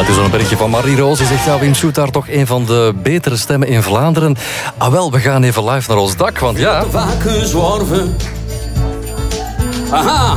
Het is een berichtje van Marie-Roos. Die zegt, ja, Wim Soetaert toch een van de betere stemmen in Vlaanderen. Ah wel, we gaan even live naar ons dak, want ja... Vaak gezworven. Aha!